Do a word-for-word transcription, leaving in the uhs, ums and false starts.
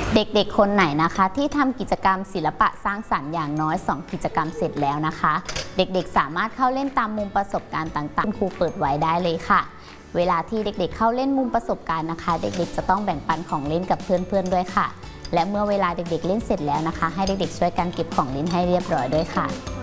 เด็กๆคนไหนนะคะที่ทำกิจกรรมศิลปะสร้างสรรค์อย่างน้อยสองกิจกรรมเสร็จแล้วนะคะเด็กๆสามารถเข้าเล่นตามมุมประสบการณ์ต่างๆครูเปิดไว้ได้เลยค่ะเวลาที่เด็กๆเข้าเล่นมุมประสบการณ์นะคะเด็กๆจะต้องแบ่งปันของเล่นกับเพื่อนๆด้วยค่ะและเมื่อเวลาเด็กๆเล่นเสร็จแล้วนะคะให้เด็กๆช่วยกันเก็บของเล่นให้เรียบร้อยด้วยค่ะ